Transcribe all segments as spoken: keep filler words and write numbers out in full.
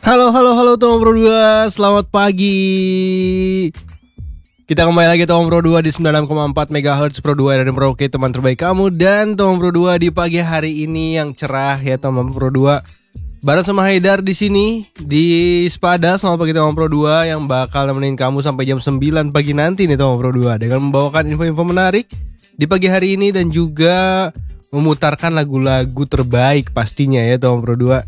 Halo, halo, halo teman Pro dua, selamat pagi. Kita kembali lagi teman Pro dua di sembilan puluh enam koma empat megahertz Pro dua R R M Merauke, teman terbaik kamu. Dan teman Pro dua di pagi hari ini yang cerah ya teman Pro dua. Bareng sama Haidar di sini di Spada. Selamat pagi teman Pro dua yang bakal nemenin kamu sampai jam sembilan pagi nanti nih teman Pro dua, dengan membawakan info-info menarik di pagi hari ini dan juga memutarkan lagu-lagu terbaik pastinya ya teman Pro dua.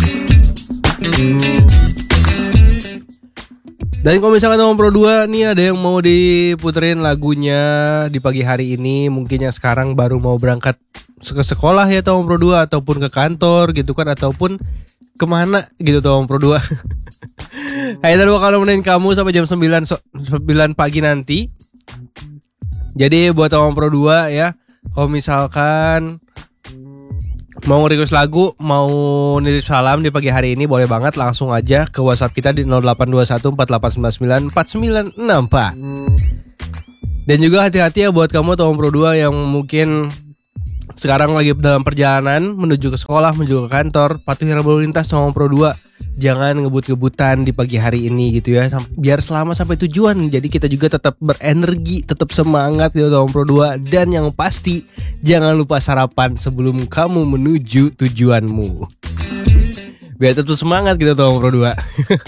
Dan kalau misalkan teman Pro dua nih ada yang mau diputerin lagunya di pagi hari ini, mungkin yang sekarang baru mau berangkat ke sekolah ya teman Pro dua, ataupun ke kantor gitu kan, ataupun kemana gitu teman Pro dua. Haidar bakal nemenin kamu sampai jam sembilan, sembilan pagi nanti. Jadi buat teman Pro dua ya, kalau misalkan mau request lagu, mau nitip salam di pagi hari ini, boleh banget langsung aja ke WhatsApp kita di nol delapan dua satu empat delapan sembilan sembilan empat sembilan enam empat. Dan juga hati-hati ya buat kamu teman Pro dua yang mungkin sekarang lagi dalam perjalanan menuju ke sekolah, menuju ke kantor, patuhi lalu lintas teman Pro dua. Jangan ngebut-ngebutan di pagi hari ini gitu ya, biar selamat sampai tujuan. Jadi kita juga tetap berenergi, tetap semangat gitu teman Pro dua. Dan yang pasti jangan lupa sarapan sebelum kamu menuju tujuanmu, biar tetap semangat gitu teman Pro dua.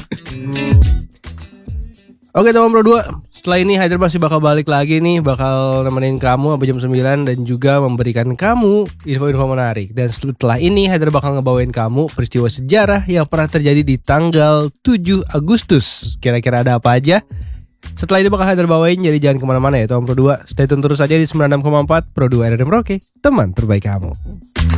Oke teman Pro dua, setelah ini Haidar masih bakal balik lagi nih, bakal nemenin kamu sampai jam sembilan dan juga memberikan kamu info-info menarik. Dan setelah ini Haidar bakal ngebawain kamu peristiwa sejarah yang pernah terjadi di tanggal tujuh Agustus. Kira-kira ada apa aja? Setelah ini bakal Haidar bawain, jadi jangan kemana-mana ya teman Pro dua. Stay tune terus aja di sembilan puluh enam koma empat Pro dua R R M Merauke, teman terbaik kamu.